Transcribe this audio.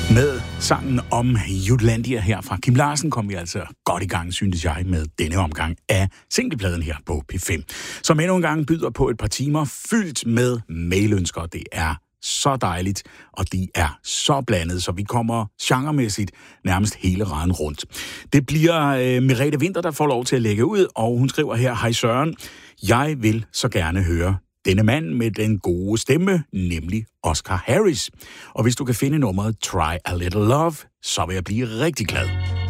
Med sangen om Jutlandia her fra Kim Larsen kom vi altså godt i gang, synes jeg, med denne omgang af singlepladen her på P5, som endnu en gang byder på et par timer fyldt med mailønsker. Det er så dejligt, og de er så blandet, så vi kommer genremæssigt nærmest hele raden rundt. Det bliver Merete Winther, der får lov til at lægge ud, og hun skriver her: Hej Søren, jeg vil så gerne høre denne mand med den gode stemme, nemlig Oscar Harris. Og hvis du kan finde nummeret Try a Little Love, så vil jeg blive rigtig glad.